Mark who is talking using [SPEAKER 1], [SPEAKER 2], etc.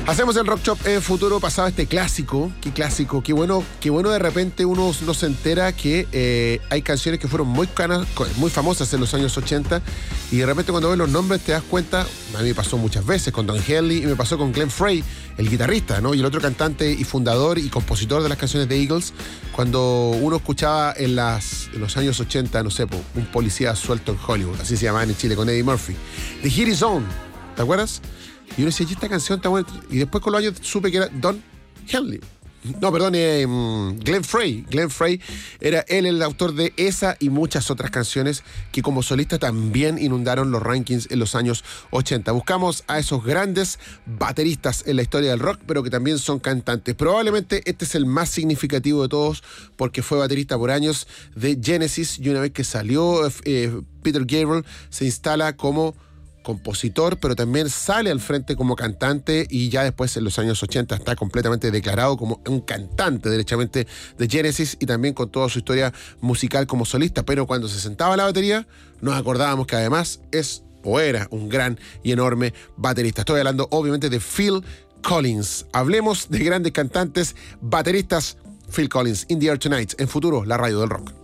[SPEAKER 1] Hacemos el Rock Shop en Futuro pasado este clásico. Qué clásico, qué bueno de repente uno no se entera que hay canciones que fueron muy famosas en los años 80 y de repente cuando ves los nombres te das cuenta, a mí me pasó muchas veces con Don Henley y me pasó con Glenn Frey, el guitarrista, ¿no? Y el otro cantante y fundador y compositor de las canciones de Eagles, cuando uno escuchaba en los años 80, no sé, un policía suelto en Hollywood, así se llamaban en Chile, con Eddie Murphy. The Heat Is On, ¿te acuerdas? Y uno decía, ¿y esta canción está buena? Y después con los años supe que era Don Henley. No, perdón, Glenn Frey. Glenn Frey era él el autor de esa y muchas otras canciones que como solista también inundaron los rankings en los años 80. Buscamos a esos grandes bateristas en la historia del rock, pero que también son cantantes. Probablemente este es el más significativo de todos porque fue baterista por años de Genesis y una vez que salió Peter Gabriel se instala como compositor, pero también sale al frente como cantante y ya después en los años 80 está completamente declarado como un cantante derechamente de Genesis y también con toda su historia musical como solista, pero cuando se sentaba a la batería nos acordábamos que además es o era un gran y enorme baterista. Estoy hablando obviamente de Phil Collins. Hablemos de grandes cantantes, bateristas. Phil Collins, In the Air Tonight, en Futuro, la radio del rock.